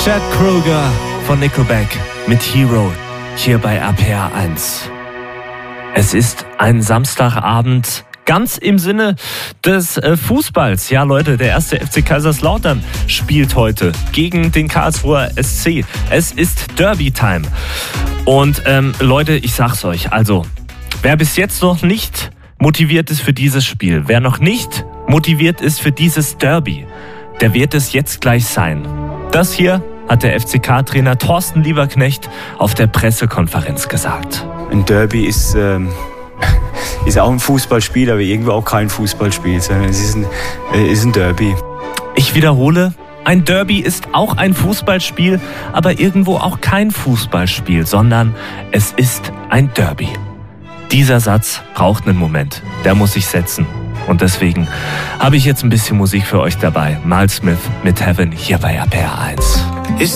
Chad Kroeger von Nickelback mit Hero hier bei RPR 1. Es ist ein Samstagabend, ganz im Sinne des Fußballs. Ja Leute, der erste FC Kaiserslautern spielt heute gegen den Karlsruher SC. Es ist Derby-Time. Und Leute, ich sag's euch, also wer bis jetzt noch nicht motiviert ist für dieses Spiel, wer noch nicht motiviert ist für dieses Derby, der wird es jetzt gleich sein. Das hier hat der FCK-Trainer Thorsten Lieberknecht auf der Pressekonferenz gesagt. Ein Derby ist auch ein Fußballspiel, aber irgendwo auch kein Fußballspiel, sondern es ist ein Derby. Ich wiederhole, ein Derby ist auch ein Fußballspiel, aber irgendwo auch kein Fußballspiel, sondern es ist ein Derby. Dieser Satz braucht einen Moment, der muss sich setzen. Und deswegen habe ich jetzt ein bisschen Musik für euch dabei. Miles Smith mit Heaven hier bei RPR 1.